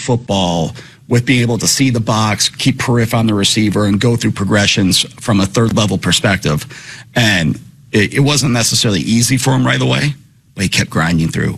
football with being able to see the box, keep periph on the receiver, and go through progressions from a third level perspective. And it wasn't necessarily easy for him right away, but he kept grinding through.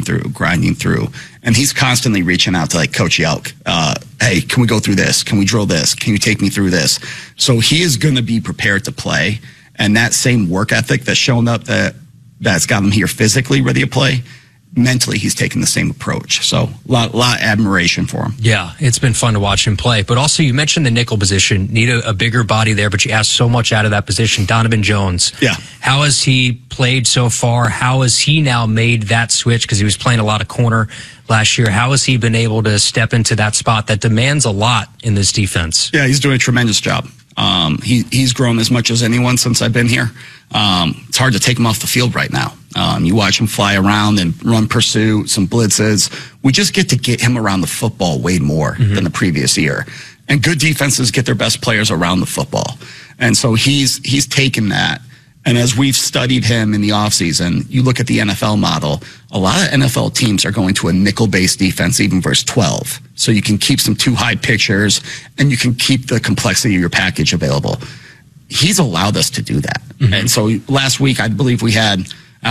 And he's constantly reaching out to like Coach Yelk. Hey, can we go through this? Can we drill this? Can you take me through this? So he is going to be prepared to play. And that same work ethic that's shown up that's got him here physically ready to play, mentally he's taking the same approach. So a lot of admiration for him. Yeah, it's been fun to watch him play. But also you mentioned the nickel position, need a bigger body there, but you asked so much out of that position. Donovan Jones. Yeah. How has he played so far? How has he now made that switch? Because he was playing a lot of corner last year. How has he been able to step into that spot that demands a lot in this defense? Yeah, he's doing a tremendous job. He's grown as much as anyone since I've been here. It's hard to take him off the field right now. You watch him fly around and run pursuit, some blitzes. We just get to get him around the football way more than the previous year. And good defenses get their best players around the football. And so he's taken that. And as we've studied him in the offseason, you look at the NFL model, a lot of NFL teams are going to a nickel-based defense, even verse 12. So you can keep some too high pictures, and you can keep the complexity of your package available. He's allowed us to do that. And so last week, I believe we had,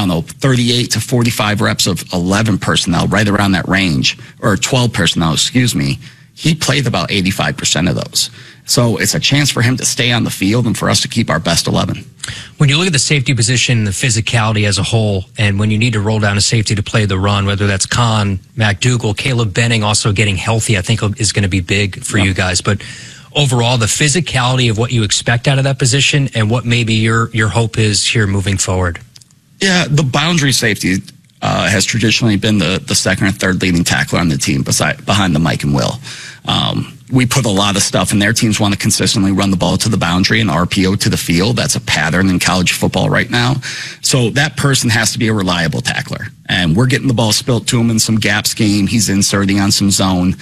38 to 45 reps of 11 personnel, right around that range, or 12 personnel, excuse me. He played about 85% of those. So it's a chance for him to stay on the field and for us to keep our best 11. When you look at the safety position, the physicality as a whole, and when you need to roll down a safety to play the run, whether that's Khan, McDougal, Caleb Benning also getting healthy, I think is going to be big for you guys. But overall, the physicality of what you expect out of that position and what maybe your hope is here moving forward. Yeah, the boundary safety has traditionally been the second or third leading tackler on the team behind the Mike and Will. We put a lot of stuff in there. Teams want to consistently run the ball to the boundary and RPO to the field. That's a pattern in college football right now. So that person has to be a reliable tackler. And we're getting the ball spilt to him in some gap scheme. He's inserting on some zone.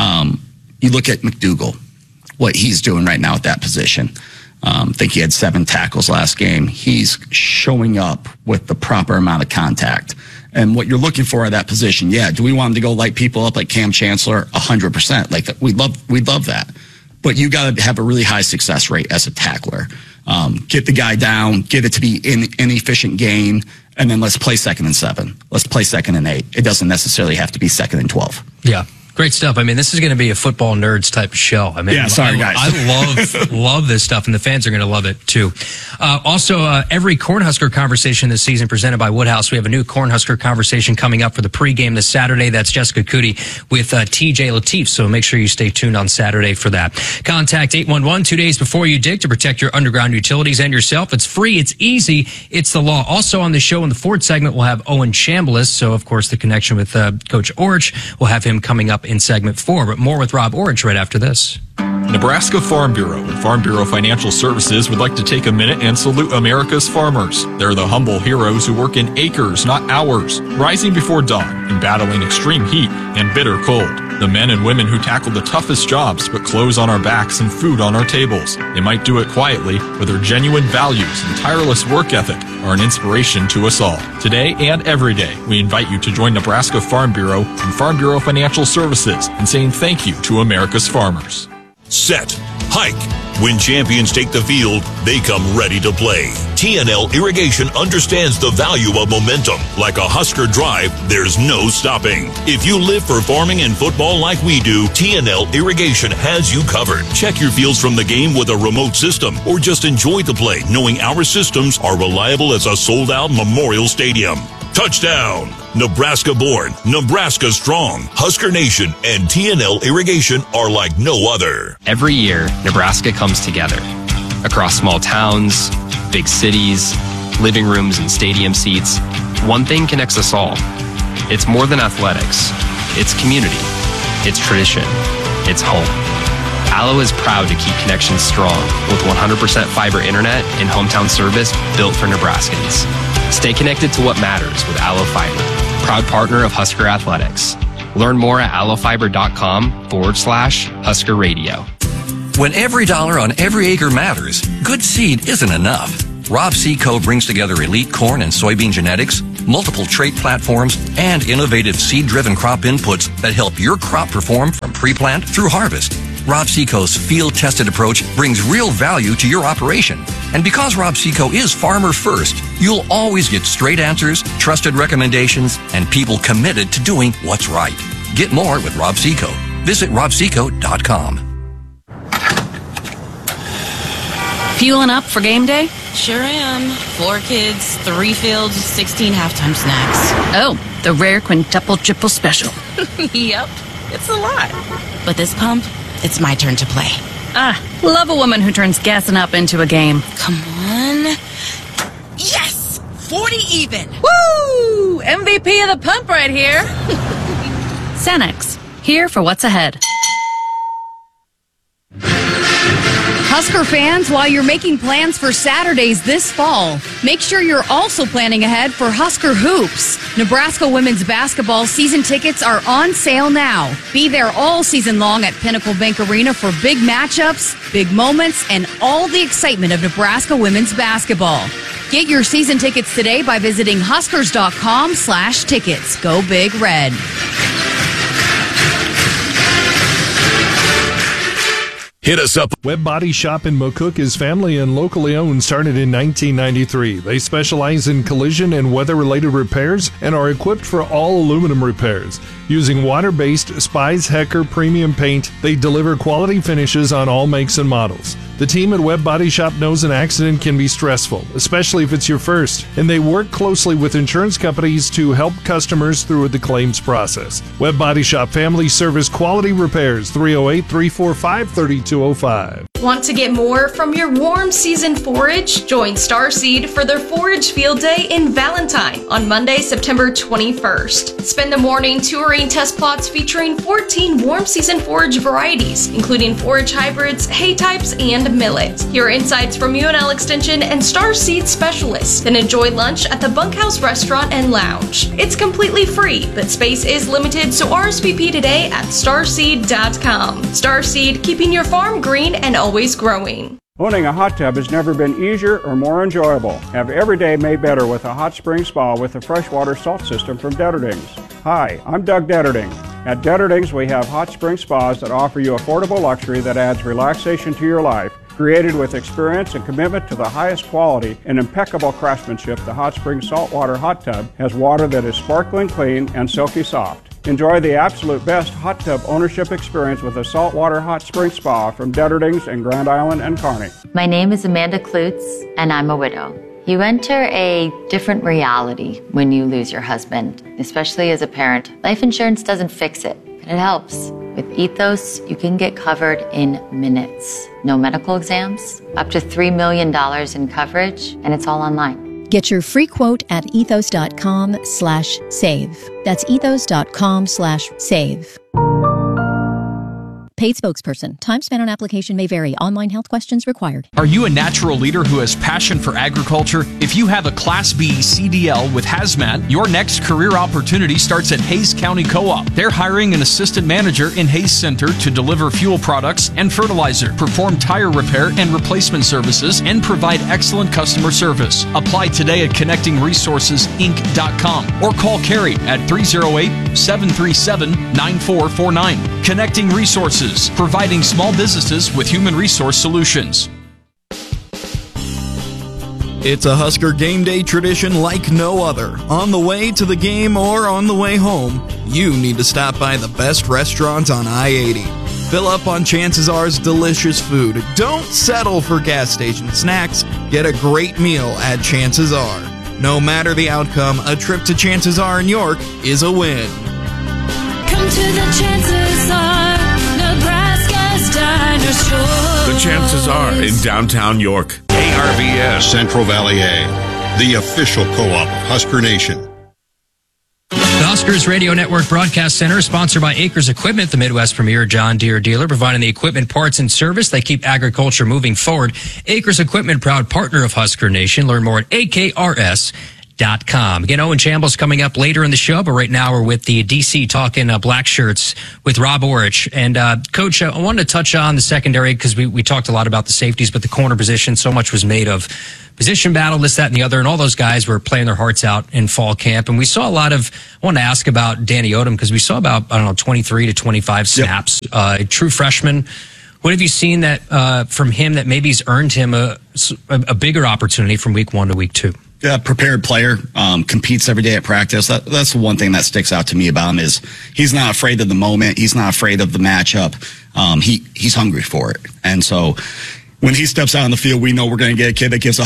You look at McDougal, what he's doing right now at that position. I think he had 7 tackles last game. He's showing up with the proper amount of contact. And what you're looking for at that position, do we want him to go light people up like Cam Chancellor? 100%. Like we'd love that. But you got to have a really high success rate as a tackler. Get the guy down, get it to be an efficient gain, and then let's play 2nd and 7. Let's play 2nd and 8. It doesn't necessarily have to be 2nd and 12. Yeah. Great stuff. I mean, this is going to be a football nerds type of show. I mean, sorry, guys. I love this stuff, and the fans are going to love it too. Also, every Cornhusker conversation this season presented by Woodhouse. We have a new Cornhusker conversation coming up for the pregame this Saturday. That's Jessica Cootie with TJ Lateef. So make sure you stay tuned on Saturday for that. Contact 811 2 days before you dig to protect your underground utilities and yourself. It's free. It's easy. It's the law. Also on the show in the Ford segment, we'll have Owen Chambliss. So, of course, the connection with Coach Orich. We'll have him coming up in segment 4, but more with Rob Orich right after this. Nebraska Farm Bureau and Farm Bureau Financial Services would like to take a minute and salute America's farmers. They're the humble heroes who work in acres, not hours, rising before dawn and battling extreme heat and bitter cold. The men and women who tackle the toughest jobs put clothes on our backs and food on our tables. They might do it quietly, but their genuine values and tireless work ethic are an inspiration to us all. Today and every day, we invite you to join Nebraska Farm Bureau and Farm Bureau Financial Services in saying thank you to America's farmers. Set, hike. When champions take the field, they come ready to play. TNL Irrigation understands the value of momentum. Like a Husker drive, there's no stopping. If you live for farming and football like we do, TNL Irrigation has you covered. Check your fields from the game with a remote system, or just enjoy the play knowing our systems are reliable as a sold-out Memorial Stadium. Touchdown! Nebraska born, Nebraska strong. Husker Nation and TNL Irrigation are like no other. Every year, Nebraska comes together. Across small towns, big cities, living rooms and stadium seats, one thing connects us all. It's more than athletics. It's community. It's tradition. It's home. Allo is proud to keep connections strong with 100% fiber internet and hometown service built for Nebraskans. Stay connected to what matters with Allo Fiber, proud partner of Husker Athletics. Learn more at allofiber.com/Husker Radio. When every dollar on every acre matters, good seed isn't enough. Rob Seco brings together elite corn and soybean genetics, multiple trait platforms, and innovative seed-driven crop inputs that help your crop perform from pre-plant through harvest. Rob Seco's field-tested approach brings real value to your operation. And because Rob Seco is farmer first, you'll always get straight answers, trusted recommendations, and people committed to doing what's right. Get more with Rob Seco. Visit robseco.com. Fueling up for game day? Sure am. 4 kids, 3 fields, 16 halftime snacks. Oh, the rare quintuple triple special. Yep, it's a lot. But this pump, it's my turn to play. Love a woman who turns gassing up into a game. Come on. Yes! 40 even! Woo! MVP of the pump right here. Cenex, here for what's ahead. Husker fans, while you're making plans for Saturdays this fall, make sure you're also planning ahead for Husker Hoops. Nebraska women's basketball season tickets are on sale now. Be there all season long at Pinnacle Bank Arena for big matchups, big moments, and all the excitement of Nebraska women's basketball. Get your season tickets today by visiting huskers.com/tickets. Go Big Red. Hit us up. Webb Body Shop in McCook is family and locally owned, started in 1993. They specialize in collision and weather-related repairs and are equipped for all aluminum repairs. Using water-based Spies Hecker premium paint, they deliver quality finishes on all makes and models. The team at Webb Body Shop knows an accident can be stressful, especially if it's your first, and they work closely with insurance companies to help customers through the claims process. Webb Body Shop Family Service Quality Repairs, 308-345-3205. Want to get more from your warm season forage? Join Starseed for their Forage Field Day in Valentine on Monday, September 21st. Spend the morning touring test plots featuring 14 warm season forage varieties, including forage hybrids, hay types, and millet. Hear insights from UNL Extension and Starseed specialists. Then enjoy lunch at the Bunkhouse Restaurant and Lounge. It's completely free, but space is limited, so RSVP today at starseed.com. Starseed, keeping your farm green and always growing. Owning a hot tub has never been easier or more enjoyable. Have every day made better with a hot spring spa with a freshwater salt system from Detterdings. Hi, I'm Doug Detterding. At Detterdings, we have hot spring spas that offer you affordable luxury that adds relaxation to your life. Created with experience and commitment to the highest quality and impeccable craftsmanship, the Hot Spring Saltwater Hot Tub has water that is sparkling clean and silky soft. Enjoy the absolute best hot tub ownership experience with a saltwater hot spring spa from Detterdings in Grand Island and Kearney. My name is Amanda Klutz, and I'm a widow. You enter a different reality when you lose your husband, especially as a parent. Life insurance doesn't fix it, but it helps. With Ethos, you can get covered in minutes. No medical exams, up to $3 million in coverage, and it's all online. Get your free quote at ethos.com/save. That's ethos.com/save. Paid spokesperson. Time spent on application may vary. Online health questions required. Are you a natural leader who has passion for agriculture? If you have a Class B CDL with Hazmat, your next career opportunity starts at Hays County Co-op. They're hiring an assistant manager in Hays Center to deliver fuel products and fertilizer, perform tire repair and replacement services, and provide excellent customer service. Apply today at connectingresourcesinc.com or call Carrie at 308-737-9449. Connecting Resources, providing small businesses with human resource solutions. It's a Husker game day tradition like no other. On the way to the game or on the way home, you need to stop by the best restaurants on I-80. Fill up on Chances R's delicious food. Don't settle for gas station snacks. Get a great meal at Chances R. No matter the outcome, a trip to Chances R in York is a win. Come to the Chances R, Nebraska's Dinosaur. The Chances Are in downtown York. ARVS Central Valley A, the official co-op of Husker Nation. The Huskers Radio Network Broadcast Center is sponsored by Acres Equipment, the Midwest premier John Deere dealer, providing the equipment, parts, and service that keep agriculture moving forward. Acres Equipment, proud partner of Husker Nation. Learn more at akrs.com. DCTalk.com. Again, Owen Chambliss coming up later in the show, but right now we're with the DC Talking Black Shirts with Rob Orich. And Coach, I wanted to touch on the secondary because we talked a lot about the safeties, but the corner position, so much was made of position battle, this, that, and the other, and all those guys were playing their hearts out in fall camp. And we saw a lot of, I want to ask about Danny Odom because we saw about, 23 to 25 snaps. Yep. True freshman. What have you seen that from him that maybe has earned him a bigger opportunity from week 1 to week 2? Yeah, prepared player, competes every day at practice. That's the one thing that sticks out to me about him is he's not afraid of the moment. He's not afraid of the matchup. He's hungry for it. And so when he steps out on the field, we know we're going to get a kid that gives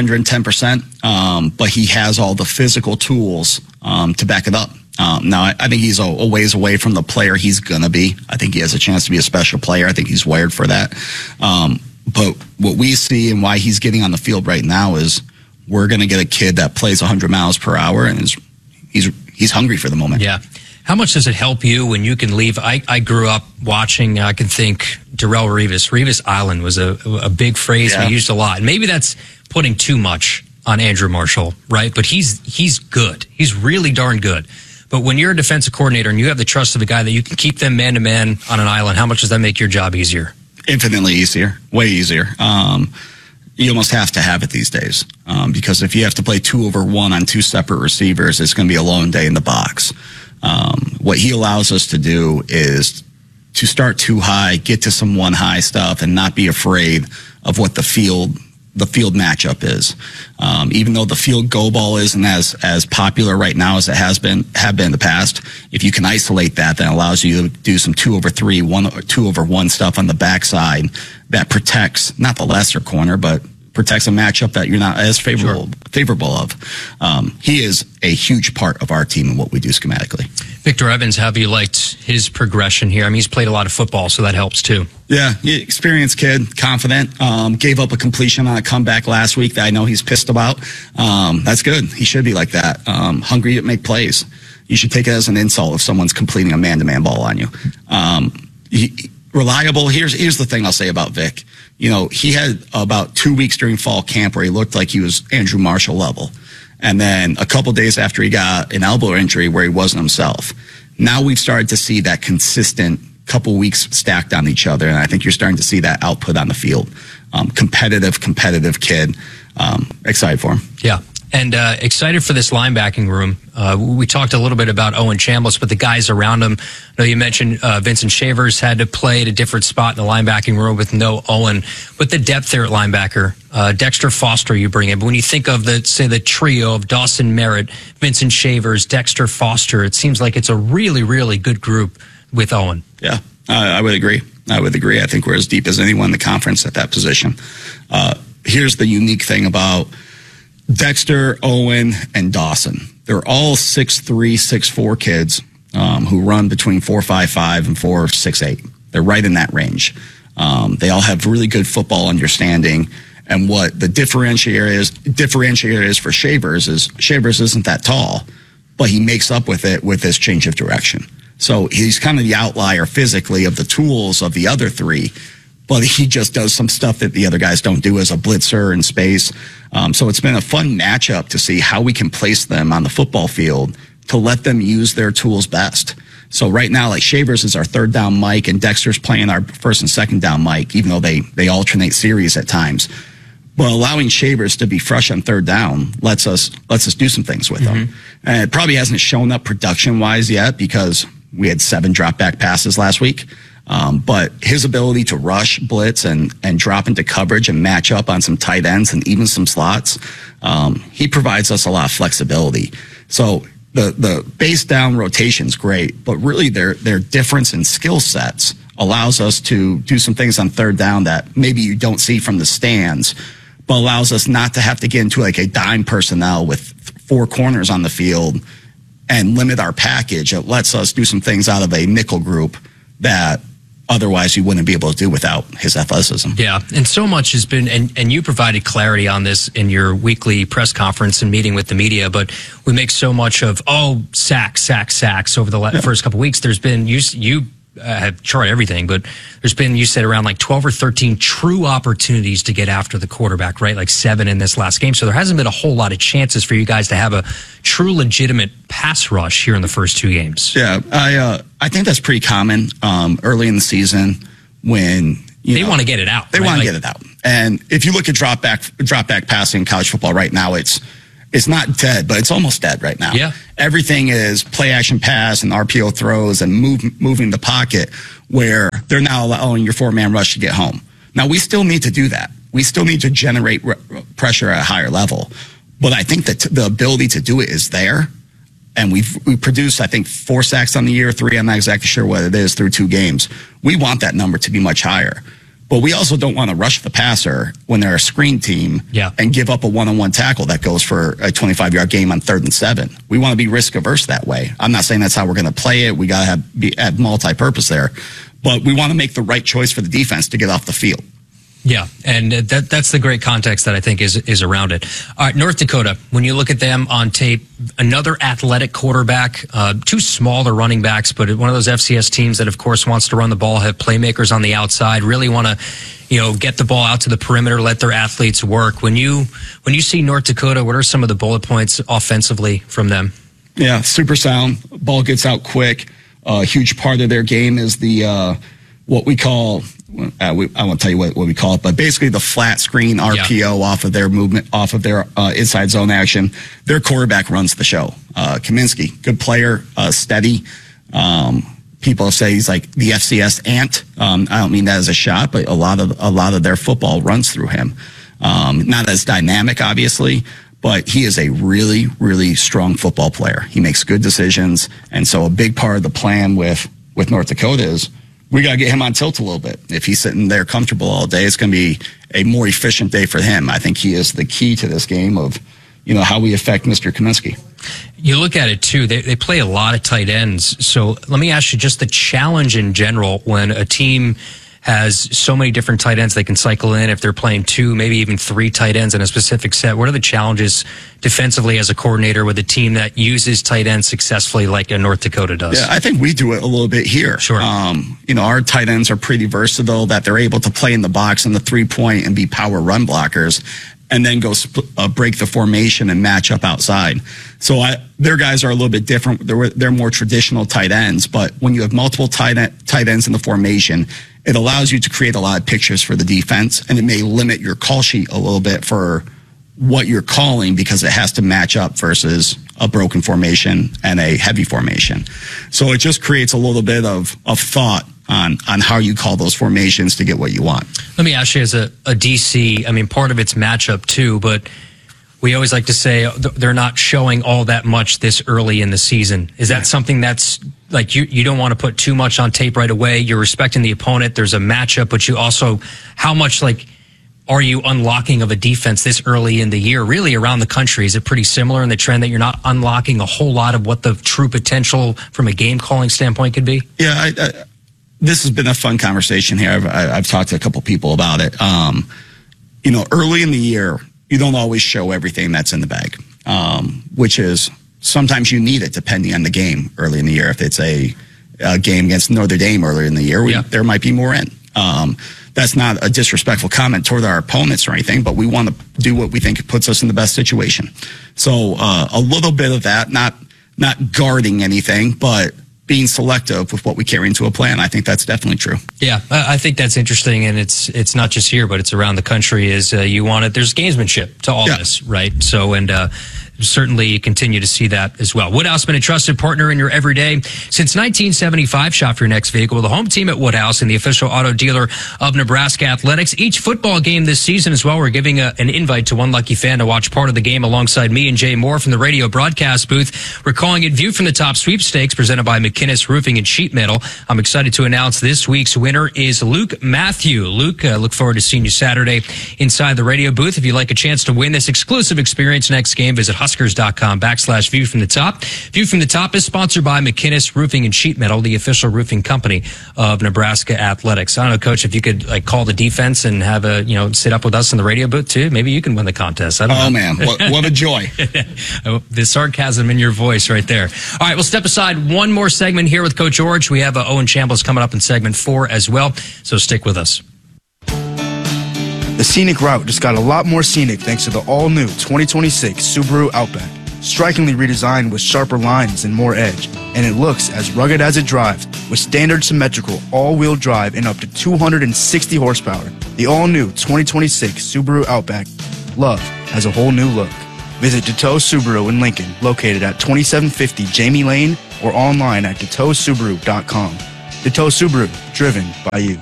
110%, but he has all the physical tools to back it up. Now, I think he's a ways away from the player he's going to be. I think he has a chance to be a special player. I think he's wired for that. But what we see and why he's getting on the field right now is we're going to get a kid that plays 100 miles per hour and he's hungry for the moment. Yeah. How much does it help you when you can leave? I grew up watching, I can think, Darrelle Revis. Revis Island was a big phrase we used a lot. And maybe that's putting too much on Andrew Marshall, right? But he's good. He's really darn good. But when you're a defensive coordinator and you have the trust of a guy that you can keep them man-to-man on an island, how much does that make your job easier? Infinitely easier. Way easier. You almost have to have it these days because if you have to play 2-over-1 on 2 separate receivers, it's going to be a long day in the box. What he allows us to do is to start too high, get to some 1-high stuff, and not be afraid of what the field matchup is. Even though the field goal ball isn't as popular right now as it have been in the past, if you can isolate that, then it allows you to do some 2-over-3, 2-over-1 stuff on the backside that protects not the lesser corner, but protects a matchup that you're not as favorable of. He is a huge part of our team and what we do schematically. Victor Evans, how have you liked his progression here? I mean, he's played a lot of football, so that helps too. Yeah, experienced kid, confident. Gave up a completion on a comeback last week that I know he's pissed about. That's good. He should be like that. Hungry to make plays. You should take it as an insult if someone's completing a man-to-man ball on you. Reliable. Here's the thing I'll say about Vic. He had about 2 weeks during fall camp where he looked like he was Andrew Marshall level. And then a couple days after he got an elbow injury where he wasn't himself. Now we've started to see that consistent couple weeks stacked on each other. And I think you're starting to see that output on the field. Competitive kid. Excited for him. Yeah. And excited for this linebacking room. We talked a little bit about Owen Chambliss, but the guys around him. I know you mentioned Vincent Shavers had to play at a different spot in the linebacking room with no Owen. But the depth there at linebacker, Dexter Foster you bring in. But when you think of the trio of Dawson Merritt, Vincent Shavers, Dexter Foster, it seems like it's a really, really good group with Owen. Yeah, I would agree. I think we're as deep as anyone in the conference at that position. Here's the unique thing about Dexter, Owen, and Dawson. They're all 6'3", 6'4" kids who run between 4.55 and 4.68. They're right in that range. They all have really good football understanding. And what the differentiator is for Shavers is Shavers isn't that tall, but he makes up with it with his change of direction. So he's kind of the outlier physically of the tools of the other three, but he just does some stuff that the other guys don't do as a blitzer in space. So it's been a fun matchup to see how we can place them on the football field to let them use their tools best. So right now, like Shavers is our third down Mike, and Dexter's playing our first and second down Mike, even though they alternate series at times. But allowing Shavers to be fresh on third down lets us do some things with them. And it probably hasn't shown up production-wise yet because we had 7 drop-back passes last week. But his ability to rush, blitz, and drop into coverage and match up on some tight ends and even some slots, he provides us a lot of flexibility. So the base down rotation's great, but really their difference in skill sets allows us to do some things on third down that maybe you don't see from the stands, but allows us not to have to get into like a dime personnel with 4 corners on the field and limit our package. It lets us do some things out of a nickel group that otherwise you wouldn't be able to do without his athleticism. Yeah, and so much has been, and you provided clarity on this in your weekly press conference and meeting with the media, but we make so much of, sacks over the first couple of weeks. There's been, you chart everything, but there's been, you said, around like 12 or 13 true opportunities to get after the quarterback, right? Like 7 in this last game. So there hasn't been a whole lot of chances for you guys to have a true legitimate pass rush here in the first 2 games. Yeah, I think that's pretty common early in the season when they want to get it out. They want to get it out. And if you look at drop back passing in college football right now, it's not dead, but it's almost dead right now. Yeah. Everything is play action pass and RPO throws and moving the pocket, where they're now allowing your 4-man rush to get home. Now, we still need to do that. We still need to generate pressure at a higher level. But I think that the ability to do it is there. And we produced, I think, 4 sacks on the year, 3. I'm not exactly sure what it is through 2 games. We want that number to be much higher. But we also don't want to rush the passer when they're a screen team and give up a one-on-one tackle that goes for a 25-yard game on 3rd and 7. We want to be risk-averse that way. I'm not saying that's how we're going to play it. We got to add multi-purpose there. But we want to make the right choice for the defense to get off the field. Yeah, and that's the great context that I think is around it. All right, North Dakota, when you look at them on tape, another athletic quarterback, 2 smaller running backs, but one of those FCS teams that, of course, wants to run the ball, have playmakers on the outside, really want to, get the ball out to the perimeter, let their athletes work. When you see North Dakota, what are some of the bullet points offensively from them? Yeah, super sound. Ball gets out quick. A huge part of their game is the what we call. I won't tell you what we call it, but basically the flat screen RPO off of their movement, off of their inside zone action. Their quarterback runs the show. Kaminsky, good player, steady. People say he's like the FCS ant. I don't mean that as a shot, but a lot of their football runs through him. Not as dynamic, obviously, but he is a really, really strong football player. He makes good decisions, and so a big part of the plan with North Dakota is we got to get him on tilt a little bit. If he's sitting there comfortable all day, it's going to be a more efficient day for him. I think he is the key to this game of, how we affect Mr. Kaminsky. You look at it, too. They play a lot of tight ends. So let me ask you just the challenge in general when a team has so many different tight ends they can cycle in if they're playing 2, maybe even 3 tight ends in a specific set. What are the challenges defensively as a coordinator with a team that uses tight ends successfully like North Dakota does? Yeah, I think we do it a little bit here. Sure. Our tight ends are pretty versatile, that they're able to play in the box and the 3-point and be power run blockers, and then go break the formation and match up outside. So their guys are a little bit different. They're more traditional tight ends, but when you have multiple tight ends in the formation, it allows you to create a lot of pictures for the defense, and it may limit your call sheet a little bit for what you're calling because it has to match up versus a broken formation and a heavy formation. So it just creates a little bit of thought on how you call those formations to get what you want. Let me ask you, as a DC, I mean, part of it's matchup too, but we always like to say they're not showing all that much this early in the season. Is that something that's like you don't want to put too much on tape right away? You're respecting the opponent. There's a matchup, but you also, how much are you unlocking of a defense this early in the year? Really around the country, is it pretty similar in the trend that you're not unlocking a whole lot of what the true potential from a game calling standpoint could be? Yeah, this has been a fun conversation here. I've talked to a couple people about it. Early in the year, you don't always show everything that's in the bag, which is sometimes you need it depending on the game early in the year. If it's a game against Notre Dame earlier in the year, there might be more in. That's not a disrespectful comment toward our opponents or anything, but we want to do what we think puts us in the best situation. So a little bit of that, not guarding anything, but being selective with what we carry into a plan. I think that's definitely true. Yeah, I think that's interesting, and it's not just here, but it's around the country. Is you want it? There's gamesmanship to all this, right? So, and certainly continue to see that as well. Woodhouse, been a trusted partner in your everyday since 1975. Shop for your next vehicle with the home team at Woodhouse and the official auto dealer of Nebraska Athletics. Each football game this season as well, we're giving an invite to one lucky fan to watch part of the game alongside me and Jay Moore from the radio broadcast booth. We're calling it View from the Top Sweepstakes, presented by McKinnis Roofing and Sheet Metal. I'm excited to announce this week's winner is Luke Matthew. Luke, look forward to seeing you Saturday inside the radio booth. If you'd like a chance to win this exclusive experience next game, visit Huskers.com/view from the top. View from the top is sponsored by McInnes Roofing and Sheet Metal, the official roofing company of Nebraska Athletics. I don't know, Coach, if you could call the defense and have sit up with us in the radio booth too. Maybe you can win the contest. I don't know. Oh man, what a joy! The sarcasm in your voice right there. All right, we'll step aside one more segment here with Coach George. We have Owen Chambliss coming up in segment 4 as well. So stick with us. The scenic route just got a lot more scenic thanks to the all-new 2026 Subaru Outback. Strikingly redesigned with sharper lines and more edge, and it looks as rugged as it drives with standard symmetrical all-wheel drive and up to 260 horsepower. The all-new 2026 Subaru Outback. Love has a whole new look. Visit Deteau Subaru in Lincoln, located at 2750 Jamie Lane, or online at DeteauSubaru.com. Deteau Subaru, driven by you.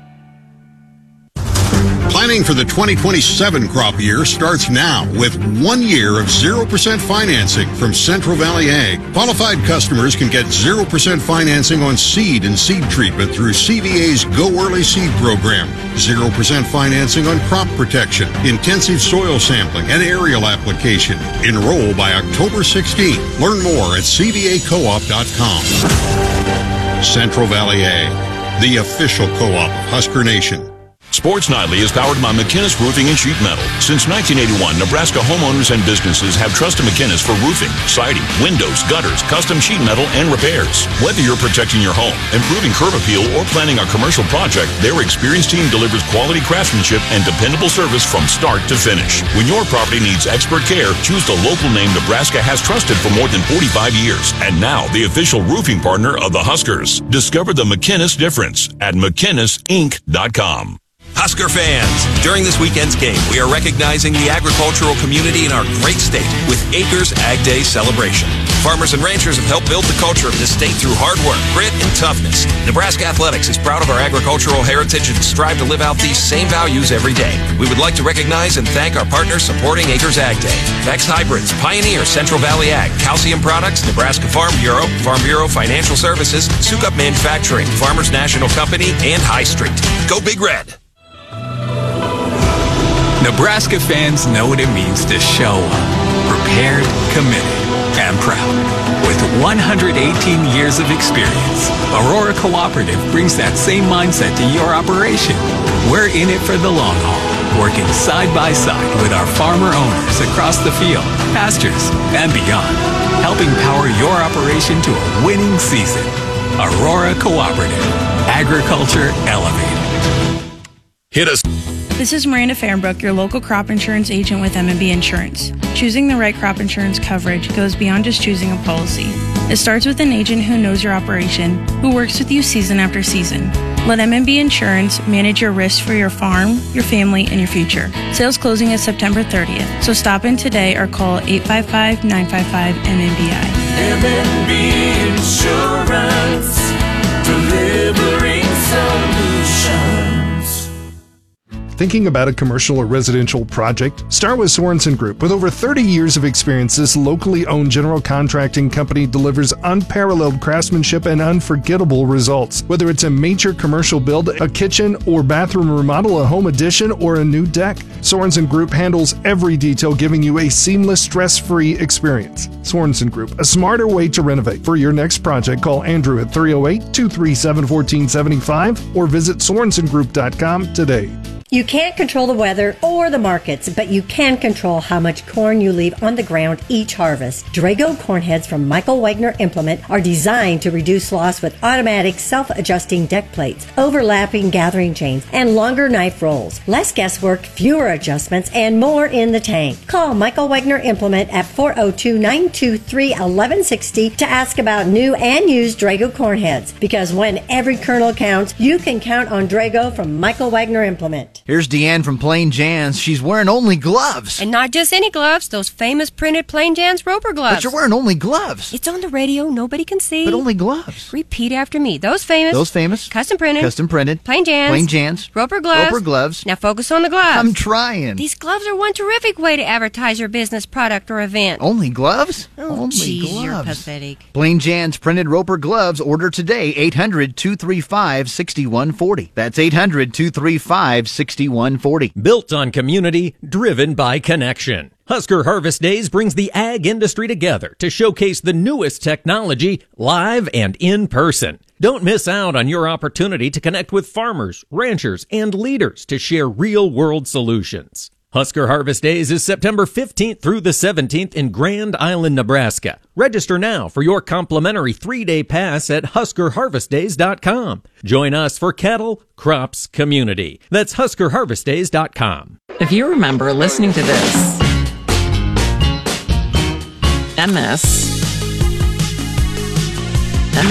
Planning for the 2027 crop year starts now with 1 year of 0% financing from Central Valley Ag. Qualified customers can get 0% financing on seed and seed treatment through CVA's Go Early Seed program. 0% financing on crop protection, intensive soil sampling, and aerial application. Enroll by October 16th. Learn more at cvacoop.com. Central Valley Ag, the official co-op of Husker Nation. Sports Nightly is powered by McInnes Roofing and Sheet Metal. Since 1981, Nebraska homeowners and businesses have trusted McInnes for roofing, siding, windows, gutters, custom sheet metal, and repairs. Whether you're protecting your home, improving curb appeal, or planning a commercial project, their experienced team delivers quality craftsmanship and dependable service from start to finish. When your property needs expert care, choose the local name Nebraska has trusted for more than 45 years. And now, the official roofing partner of the Huskers. Discover the McInnes difference at McInnesinc.com. Husker fans, during this weekend's game, we are recognizing the agricultural community in our great state with Acres Ag Day celebration. Farmers and ranchers have helped build the culture of this state through hard work, grit, and toughness. Nebraska Athletics is proud of our agricultural heritage and strive to live out these same values every day. We would like to recognize and thank our partners supporting Acres Ag Day. Vex Hybrids, Pioneer, Central Valley Ag, Calcium Products, Nebraska Farm Bureau Financial Services, Sukup Manufacturing, Farmers National Company, and High Street. Go Big Red! Nebraska fans know what it means to show up, prepared, committed, and proud. With 118 years of experience, Aurora Cooperative brings that same mindset to your operation. We're in it for the long haul, working side by side with our farmer owners across the field, pastures, and beyond, helping power your operation to a winning season. Aurora Cooperative, agriculture elevated. Hit us. This is Miranda Fahrenbrook, your local crop insurance agent with M&B Insurance. Choosing the right crop insurance coverage goes beyond just choosing a policy. It starts with an agent who knows your operation, who works with you season after season. Let M&B Insurance manage your risks for your farm, your family, and your future. Sales closing is September 30th, so stop in today or call 855-955-MNBI. M&B Insurance, delivering solutions. Thinking about a commercial or residential project? Start with Sorensen Group. With over 30 years of experience, this locally owned general contracting company delivers unparalleled craftsmanship and unforgettable results. Whether it's a major commercial build, a kitchen or bathroom remodel, a home addition, or a new deck, Sorensen Group handles every detail, giving you a seamless, stress-free experience. Sorensen Group, a smarter way to renovate. For your next project, call Andrew at 308-237-1475 or visit SorensonGroup.com today. You can't control the weather or the markets, but you can control how much corn you leave on the ground each harvest. Drago corn heads from Michael Wagner Implement are designed to reduce loss with automatic self-adjusting deck plates, overlapping gathering chains, and longer knife rolls. Less guesswork, fewer adjustments, and more in the tank. Call Michael Wagner Implement at 402-923-1160 to ask about new and used Drago corn heads. Because when every kernel counts, you can count on Drago from Michael Wagner Implement. Here's Deanne from Plain Jan's. She's wearing only gloves. And not just any gloves, those famous printed Plain Jan's Roper gloves. But you're wearing only gloves. It's on the radio, nobody can see. But only gloves. Repeat after me. Those famous. Custom printed. Plain Jan's. Roper gloves. Now focus on the gloves. I'm trying. These gloves are one terrific way to advertise your business, product, or event. Only gloves? Oh, geez, you're pathetic. Plain Jan's printed Roper gloves. Order today. 800-235-6140. That's 800-235-6140. Built on community, driven by connection. Husker Harvest Days brings the ag industry together to showcase the newest technology live and in person. Don't miss out on your opportunity to connect with farmers, ranchers, and leaders to share real-world solutions. Husker Harvest Days is September 15th through the 17th in Grand Island, Nebraska. Register now for your complimentary 3-day pass at HuskerHarvestDays.com. Join us for cattle, crops, community. That's HuskerHarvestDays.com. If you remember listening to this, and this, and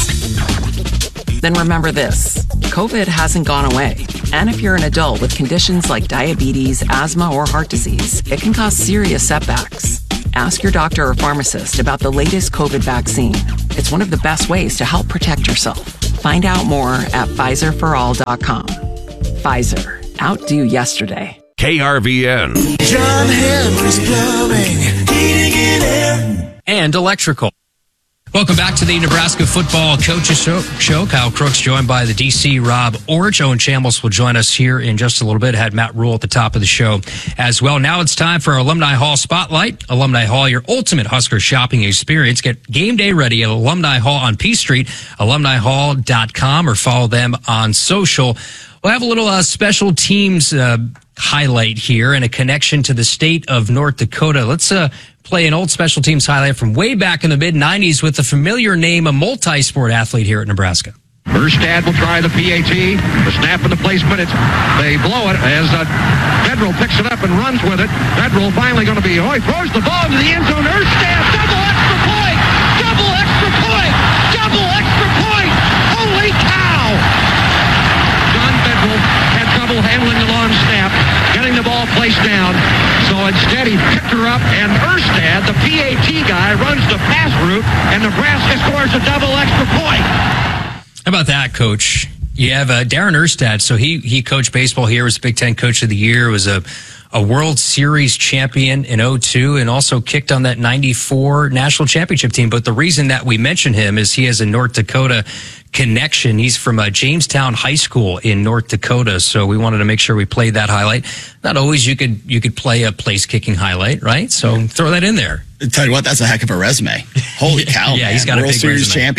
this, then remember this. COVID hasn't gone away. And if you're an adult with conditions like diabetes, asthma, or heart disease, it can cause serious setbacks. Ask your doctor or pharmacist about the latest COVID vaccine. It's one of the best ways to help protect yourself. Find out more at PfizerForAll.com. Pfizer. Outdo yesterday. KRVN. John Henry's Plumbing, Heating and Air. And electrical. Welcome back to the Nebraska Football Coaches Show. Kyle Crooks joined by the DC Rob Orch. Owen Chambliss will join us here in just a little bit. Had Matt Rule at the top of the show as well. Now it's time for our Alumni Hall Spotlight. Alumni Hall, your ultimate Husker shopping experience. Get game day ready at Alumni Hall on P Street, alumnihall.com, or follow them on social. We'll have a little special teams highlight here and a connection to the state of North Dakota. Let's play an old special teams highlight from way back in the mid-'90s with a familiar name, a multi-sport athlete here at Nebraska. Erstad will try the PAT. The snap and the placement. They blow it as Federal picks it up and runs with it. Federal finally going to be, throws the ball into the end zone. Erstad, double extra point! Double extra point! Double extra point! Holy cow! John Federal had trouble handling the long snap, getting the ball placed down. So instead he picked her up, and Erstad, the PAT guy, runs the pass route, and Nebraska scores a double extra point. How about that, Coach? You have Darren Erstad. So he coached baseball here, was Big Ten Coach of the Year, was a World Series champion in 2002, and also kicked on that 94 national championship team. But the reason that we mention him is he has a North Dakota connection. He's from Jamestown High School in North Dakota. So we wanted to make sure we played that highlight. Not always you could play a place kicking highlight, right? So throw that in there. I tell you what, that's a heck of a resume. Holy cow. Yeah, man. he's got World a big Series resume. champion.